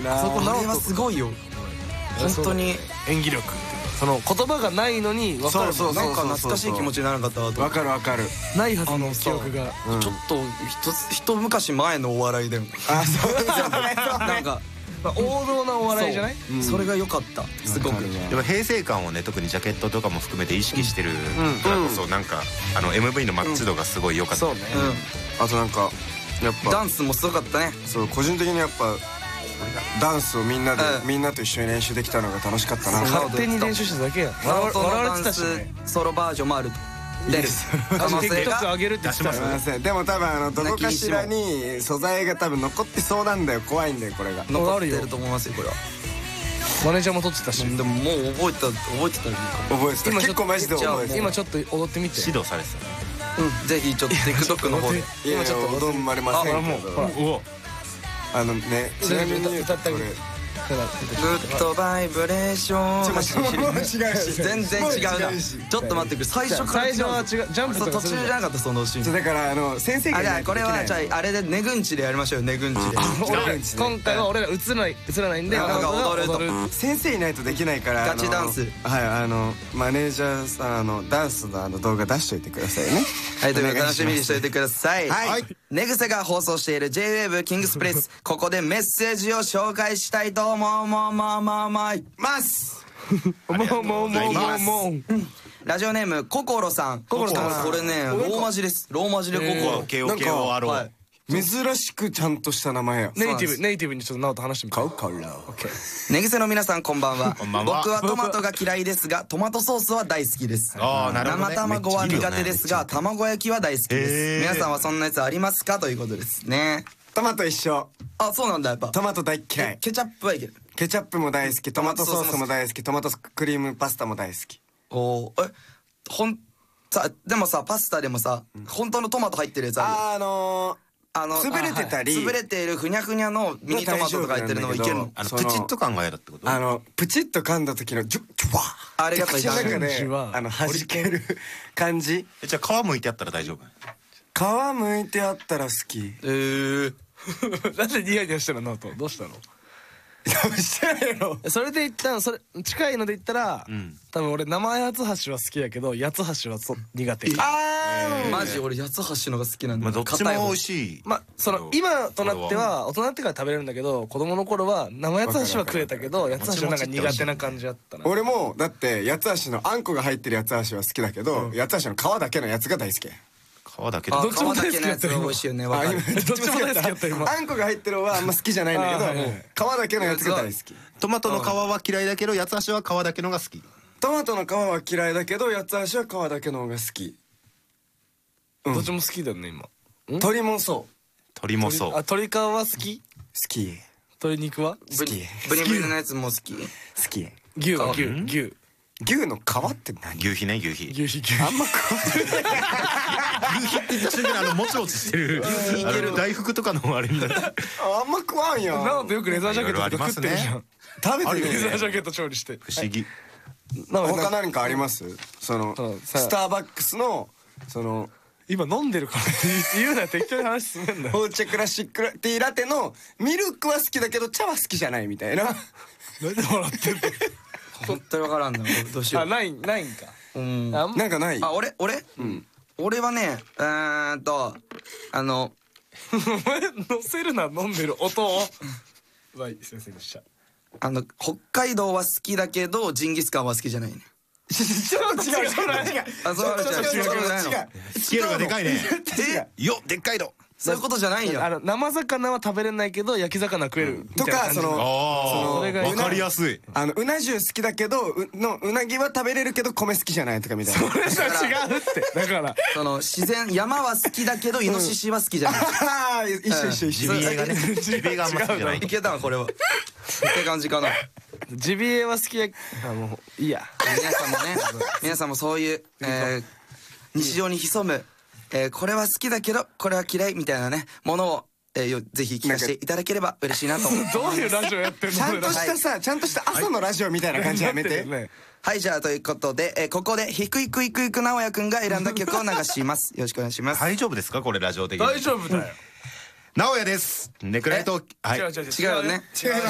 な。 そこ直人すごいよ本当に。 演技力っていうかその言葉がないのに分かるもん。 なんか懐かしい気持ちにならなかったわと。 わかるわかる。 ないはずの記憶がちょっと一昔前のお笑いだよ。 あ、そうなんか王道なお笑いじゃない？ それが良かったすごく。 でも平成感をね特にジャケットとかも含めて意識してるからこそなんかMV のマッチ度がすごい良かった。 そうね。 あとなんかやっぱダンスもすごかったね。 そう個人的にやっぱダンスをみんなと一緒に練習できたのが楽しかったな。 勝手に練習しただけやん。 ナオトの笑われてダンスたしね。 ソロバージョンもあると。 いいです可能性 TikTok が上げるって言ってたよすいません。でも多分どこかしらに素材が多分残ってそうなんだよ。怖いんだよこれが。 残ってると思いますよこれは。 マネージャーも撮ってたし。 でももう覚えてたよね。 覚えてた。 今ちょっと結構マジで覚えてた。 今ちょっと踊ってみて。 指導されてた。 ぜひちょっと TikTok の方で。 いやちょっと踊んまれませんけど。 ほらねちなみに歌ってあげる。 グッドバイブレーション。 違うし全然違うな。ちょっと待ってくれ。最初から最初は違う。ジャンプとか途中じゃなかったそのシーン。 だから先生がじゃあこれはじゃああれでネグンチでやりましょうよ。ネグンチで。 今回は俺ら映らないんで踊ると。 先生いないとできないからガチダンス。 はいマネージャーさんダンスの動画出しといてくださいね。 はいということで楽しみにしておいてください。 はいネグセが放送している J-WAVE キングスプレス。ここでメッセージを紹介したいと思います。ラジオネームココロさん。これねローマ字です。ローマ字でココロ。 珍しくちゃんとした名前や。 ネイティブにちょっと直人話してみて。 ネグセの皆さんこんばんは。僕はトマトが嫌いですがトマトソースは大好きです。生卵は苦手ですが卵焼きは大好きです。皆さんはそんなやつありますかということですね。 トマト一緒。 あ、そうなんだ。やっぱトマト大嫌い。 ケチャップはいける。 ケチャップも大好き。トマトソースも大好き。トマトクリームパスタも大好き。 でもさパスタでもさ本当のトマト入ってるやつある。 潰れてたり潰れているふにゃふにゃのミニトマトとか入ってるのもいけるの。 プチッと感が嫌だってこと？ プチッと噛んだ時のジュワーあれがやっぱり口の中で弾ける感じ。 じゃあ皮むいてあったら大丈夫？ 皮むいてあったら好き。 なんでニヤニヤしてるの？どうしたの？ してないの？ それで一旦それ近いので言ったら多分俺生八つ橋は好きやけど八つ橋は苦手。 マジ俺八つ橋のが好きなんだ。 どっちも美味しい。 その今となっては大人になってから食べれるんだけど子供の頃は生八つ橋は食えたけど八つ橋はなんか苦手な感じだったな。 俺もだって八つ橋のあんこが入ってる八つ橋は好きだけど八つ橋の皮だけのやつが大好き。 皮だけどっちも大好きなやつが美味しいよね。 どっちも大好きやった今。 あんこが入ってるのはあんま好きじゃないんだけど皮だけのやつが大好き。 トマトの皮は嫌いだけど八つ橋は皮だけのが好き。 トマトの皮は嫌いだけど八つ橋は皮だけの方が好き。 どっちも好きだよね今。 鶏もそう。 鶏もそう。 鶏皮は好き？ 好き。 鶏肉は？ 好き。 ブリブリのやつも好き。 好き。 牛は牛の皮って何？ 牛皮ね牛皮。 あんま食わない。 牛皮って口でもちもちしてる大福とかのあれみたいな。 あんま食わんやん。 なおとよくレザージャケットとか食ってるじゃん。 食べてるレザージャケット調理して。 不思議。 他何かあります？スターバックスの今飲んでるから言うなよ。適当に話進めんだよ。 紅茶クラシックティーラテのミルクは好きだけど茶は好きじゃないみたいな。 なんで笑ってんの？ 本当に分からんな。どうしよう。 ないんか。 なんかない？ 俺はねお前乗せるな飲んでる音を。先生でした。 北海道は好きだけどジンギスカンは好きじゃないね。 ちょっと違う。 あ、そうスケールがでかいね。よっでっかいの。 そういうことじゃないよ。 生魚は食べれないけど焼き魚食えるとかわかりやすい。 うな重好きだけどうなぎは食べれるけど米好きじゃないとかみたいな。 それさ違うってだから自然山は好きだけどイノシシは好きじゃない。 一緒ジビエがねジビエがあんま好きじゃない。 いけたわこれは。って感じかな。 ジビエは好きや。もういいや。 皆さんもそういう日常に潜むこれは好きだけどこれは嫌いみたいなねものをぜひ聞かせていただければ嬉しいなと。 どういうラジオやってんの？ ちゃんとした朝のラジオみたいな感じやめて。 はい、じゃあということでここでひくいくいくいく直哉くんが選んだ曲を流します。よろしくお願いします。 大丈夫ですかこれラジオ的に？ 大丈夫だよ。 直哉です。ネクライト。 違うね。